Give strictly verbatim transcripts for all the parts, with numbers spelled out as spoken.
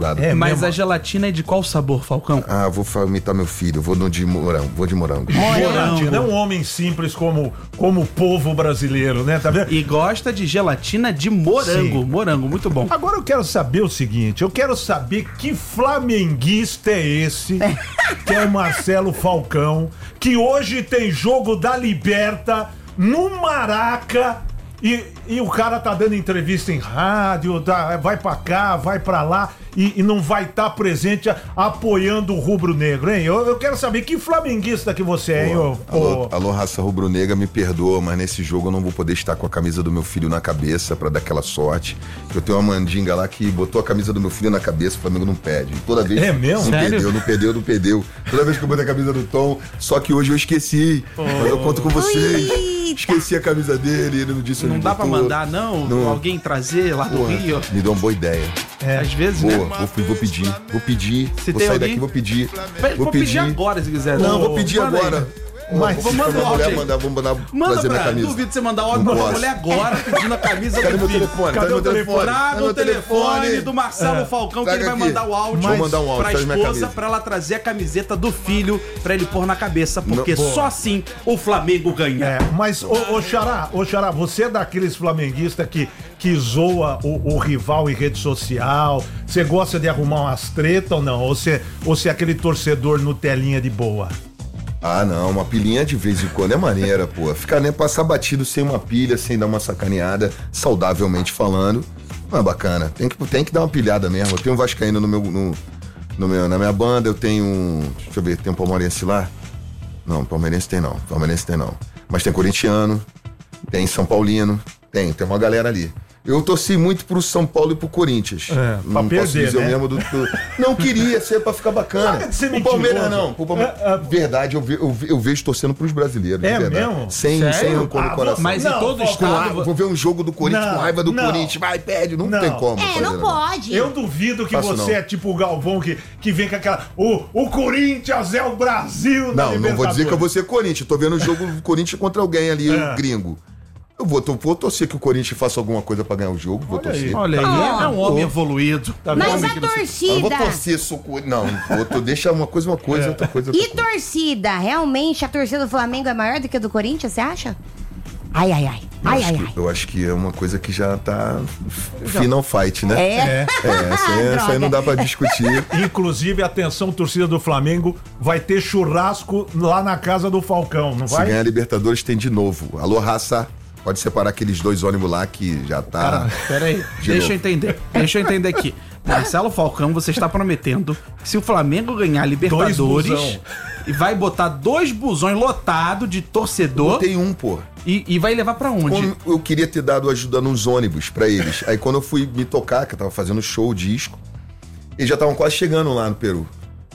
salgado. É, Mas mesmo? a gelatina é de qual sabor, Falcão? Ah, vou imitar meu filho, vou no de morango, vou de morango. Gelatina é um homem simples como, como o povo brasileiro, né? Tá vendo? E gosta de gelatina de morango. Sim. Morango, muito bom. Agora eu quero saber o seguinte, eu quero saber que flamenguista é esse, que é o Marcelo Falcão, que hoje tem jogo da Liberta no Maraca e, e o cara tá dando entrevista em rádio, tá, vai pra cá, vai pra lá e, e não vai estar tá presente a, apoiando o rubro-negro, hein? Eu, eu quero saber que flamenguista que você é, hein? ô, Alô, ô? alô, raça rubro-negra, me perdoa, mas nesse jogo eu não vou poder estar com a camisa do meu filho na cabeça pra dar aquela sorte. Eu tenho uma mandinga lá que botou a camisa do meu filho na cabeça, o Flamengo não perde. Toda vez. É mesmo? Não Sério? perdeu, não perdeu, não perdeu. Toda vez que eu botei a camisa do Tom, só que hoje eu esqueci. Oh. Mas eu conto com vocês. Eita. Esqueci a camisa dele, ele não disse onde Não dá pra botou. mandar, não? Não. Alguém trazer lá do Porra, Rio? me deu uma boa ideia. É. Às vezes, Boa, né? vou, vou pedir, vou pedir. Se vou tem sair alguém? daqui, vou pedir. Vai- Vou pedir agora, se quiser. Não, Ô, vou pedir manda aí. agora. Mas- vou manda pedir pra o áudio mulher aí. mandar, vou mandar Manda trazer minha pra... camisa. Duvido você mandar áudio Não pra posso. mulher agora pedindo a camisa Cadê do meu filho. telefone? Cadê o telefone? Traga Cadê o meu telefone do Marcelo É. Falcão, que Traga ele vai aqui. mandar o áudio Deixa eu mandar um áudio, pra traz minha esposa camisa. pra ela trazer a camiseta do filho pra ele pôr na cabeça, porque Não, boa. só assim o Flamengo ganha. É, mas, ô, ô Xará, ô Xará, você é daqueles flamenguistas que, que zoa o, o rival em rede social? Você gosta de arrumar umas tretas ou não? Ou você, ou você é aquele torcedor Nutelinha de boa? Ah, não, uma pilhinha de vez em quando é maneira, pô. Ficar nem passar batido sem uma pilha, sem dar uma sacaneada, saudavelmente falando, não é bacana. Tem que, tem que dar uma pilhada mesmo. Eu tenho um vascaíno no meu, no, no meu, na minha banda, eu tenho um... Deixa eu ver, tem um palmeirense lá? Não, palmeirense tem não, palmeirense tem não. Mas tem corintiano, tem São Paulino, tem, tem uma galera ali. Eu torci muito pro São Paulo e pro Corinthians. É, pra não perder, posso dizer né? o mesmo do, do... Não queria ser pra ficar bacana. Para de ser O Palmeiras mentiroso. não. O Palmeiras... É, é. Verdade, eu, ve- eu, ve- eu vejo torcendo pros brasileiros. É de verdade. mesmo? Sem, Sério? sem rancor Ah, no coração. Mas Não, em todo Falcão, Com estado... raiva, vou ver um jogo do Corinthians Não, com raiva do não. Corinthians. Vai, pede. Não, Não. tem como. É, fazer, não pode. Eu duvido que Faço você não. é tipo o Galvão que, que vem com aquela... O, o Corinthians é o Brasil na Não, não vou dizer que eu vou ser Corinthians. Tô vendo o jogo do Corinthians contra alguém ali, É. um gringo. Eu vou, tô, vou torcer que o Corinthians faça alguma coisa pra ganhar o jogo. Vou Olha aí. torcer. Olha aí, Ah, é um homem pô. evoluído. Tá Mas vendo? a Eu não vou torcida. torcer, socorro. Não, vou, tô, deixa uma coisa uma coisa, outra coisa outra E coisa. torcida? Realmente a torcida do Flamengo é maior do que a do Corinthians, você acha? Ai, ai, ai. Eu Ai, acho ai, que- ai. Eu acho que é uma coisa que já tá final fight, né? É? É, essa aí, essa aí não dá pra discutir. Inclusive, atenção, torcida do Flamengo, vai ter churrasco lá na casa do Falcão, não Se vai? ganhar a Libertadores, tem de novo. Alô, raça. Pode separar aqueles dois ônibus lá que já tá. Cara, peraí, De deixa novo. eu entender. Deixa eu entender aqui. Marcelo Falcão, você está prometendo que se o Flamengo ganhar a Libertadores busão. e vai botar dois busões lotados de torcedor Tem um, pô. e, e vai levar pra onde? Como eu queria ter dado ajuda nos ônibus pra eles. Aí quando eu fui me tocar, que eu tava fazendo show, disco, eles já estavam quase chegando lá no Peru.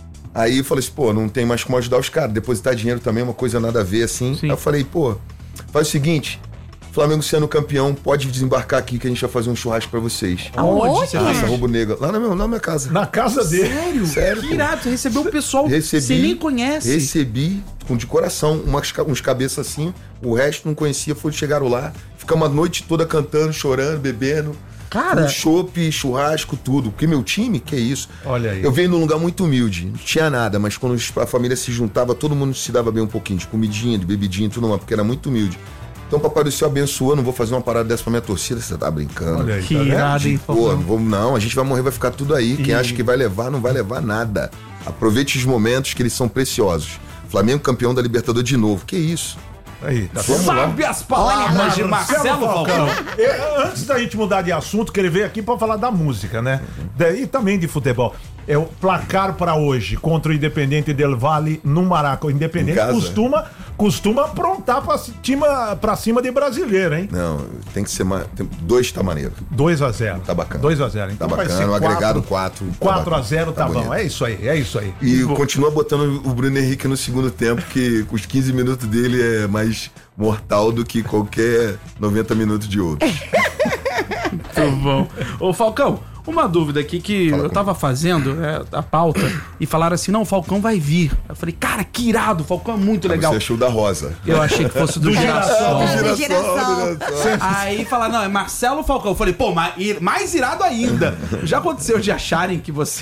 Aí eu falei assim, pô, não tem mais como ajudar os caras. Depositar dinheiro também é uma coisa nada a ver, assim. Sim. Aí eu falei, pô, faz o seguinte, Flamengo sendo campeão, pode desembarcar aqui que a gente vai fazer um churrasco pra vocês. Aonde você Raça fez? Rubro Negra. Lá na minha, na minha casa. Na casa dele. Sério? Sério, Que pô. irado, você recebeu o pessoal que Recebi. você nem conhece. Recebi com de coração, umas, ca- uns cabeças assim, o resto não conhecia, foram, chegaram lá, ficamos a noite toda cantando, chorando, bebendo. Cara. Com chopp, churrasco, tudo. Porque meu time, que é isso? Olha aí. Eu venho num lugar muito humilde, não tinha nada, mas quando os- a família se juntava, todo mundo se dava bem um pouquinho, de comidinha, de bebidinha, tudo mais, porque era muito humilde. Então, Papai do Céu abençoou, não vou fazer uma parada dessa pra minha torcida, você tá brincando. Olha aí, Que tá vendo? irado, hein, Pô, Falcão? não, vamos, não, a gente vai morrer, vai ficar tudo aí. Quem E- acha que vai levar, não vai levar nada. Aproveite os momentos que eles são preciosos. Flamengo campeão da Libertadores de novo. Que isso? Aí, tá Vamos lá. Sabe as palavras de Marcelo Falcão? É, antes da gente mudar de assunto, que ele veio aqui pra falar da música, né? Daí também de futebol. É o placar pra hoje contra o Independente Del Valle no Maraca. O Em Independente casa? costuma, costuma aprontar pra cima, pra cima de brasileiro, hein? Não, tem que ser mais. tem- Dois tá maneiro. dois a zero. Tá bacana. dois a zero. Então Tá vai bacana, ser o agregado quatro, quatro. tá quatro a bacana, zero tá, bom. bonito. É isso aí, é isso aí. E continua botando o Bruno Henrique no segundo tempo, que os quinze minutos dele é mais mortal do que qualquer noventa minutos de outro. Muito bom. Ô, Falcão, uma dúvida aqui que Fala eu comigo. tava fazendo é, a pauta e falaram assim, não, o Falcão vai vir. Eu falei, cara, que irado, o Falcão é muito legal. Você achou da Rosa. Eu achei que fosse do, Girassol. Do Girassol, Girassol. Girassol. Aí falaram, não, é Marcelo Falcão. Eu falei, pô, mais, mais irado ainda. Já aconteceu de acharem que você